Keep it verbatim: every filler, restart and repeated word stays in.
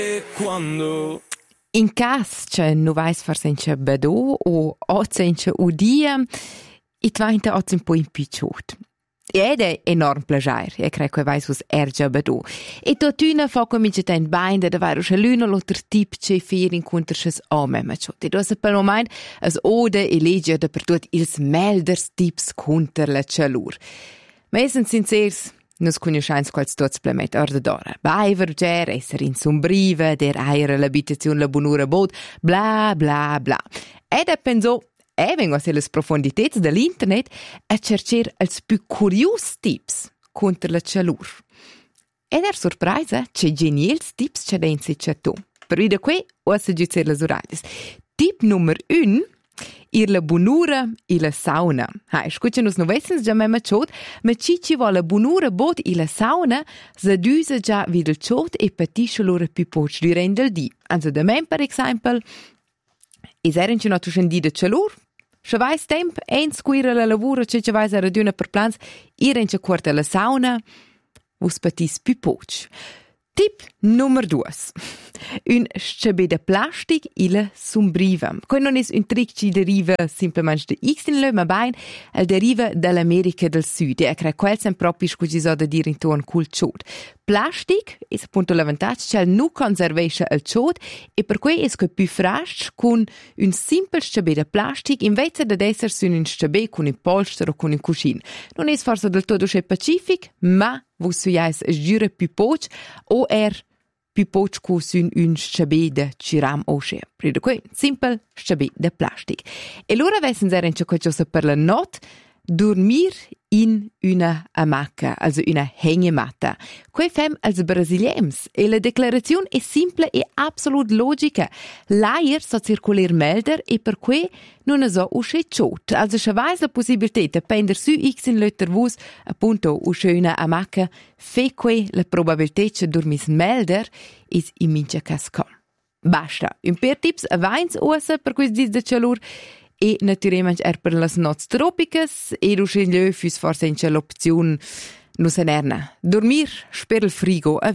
Quando in cas che nu vais far senza bedò o o senza udia, it vainta oz un po' impicciut. Ed è enorm plagiar, e crec che vai sus ergia bedò. E totuna fa comincia ten bain da vai ruscia l'una l'altro tip che fer incontr ses ome maciot. E dosa per moment as ode e legge da per tut ils melders tips contra la calur. Ma esen sincers, nus conosceins quals tots plemet orda d'ora. Vai verger, esser insombriva, der aira l'abitazione la bunura bod, bla bla bla. Ed è penso, e vengo a se les profonditets dell'internet a cercer als più curios tips contra la calur. Ed er surpresa, c'è genials tips c'è densi c'è tu. Per vide qui, o a se giuzer las uraglis. Tip nummer un, ir la bunura e la sauna. Ha, scuccia nus novessens già mema ciot, ma ci ci va la bunura bot e la sauna, sa düsa già videl ciot e patisce l'ora più poc durant il di. Anzi, da men, per esempio, is eren ci notu schendi de calur, se vais temp, ens cuira la lavura, ce ce vais a raduna per plans, iren ci quarta la sauna, vus patis più poc. Tip nummer duas. Un schabè de plastic e la sombriva. Quai non es un trick ci deriva simplement de X-Inle, ma bain el deriva dall'America del Sud. E crec quel sem propi scusi so da dir intorno cul ciot. Plastic es appunto l'avantaggio che nu conservesce il ciot e per cui es che più frasch con un simple schabè de plastic invece de esser su un schabè con un polster o con un cuscin. Non es forse del todo sche pacific, ma vus su jais giure più poc o er più poc cus un un schabè de ciram o sche. Per cui simple schabè de plastic. E l'ora vessen seren ciò cosa per la not dormir in una hamaca, also una hängematte. Quei fem als brasiliens e la declarazione è simple e absolut logica. L'aier so circuler melder e per cui non so usce ciot. Also se vais la possibilità de pender su x in letter vus appunto usce una hamaca, fe quei la probabilità che dormis melder is in mincha cas com. Basta. Un per tips avains ossa per quis dis de calur. E naturalmente er per las nots tropicas e du scegli fus forse in l'opzione nu se nerna. Dormir sper il frigo